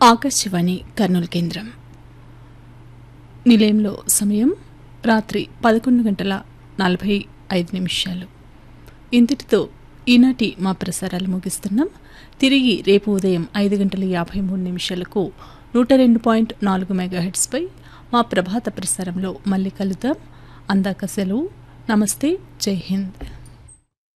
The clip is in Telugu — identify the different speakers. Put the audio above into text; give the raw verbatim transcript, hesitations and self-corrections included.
Speaker 1: ఆకాశవాణి కర్నూలు కేంద్రం. నిలయంలో సమయం రాత్రి పదకొండు గంటల నలభై ఐదు నిమిషాలు. ఇంతటితో ఈనాటి మా ప్రసారాలు ముగిస్తున్నాం. తిరిగి రేపు ఉదయం ఐదు గంటల యాభై మూడు నిమిషాలకు నూట రెండు పాయింట్ నాలుగు మెగాహెట్స్పై మా ప్రభాత ప్రసారంలో మళ్ళీ కలుద్దాం. అందాక సెలవు. నమస్తే. జై హింద్.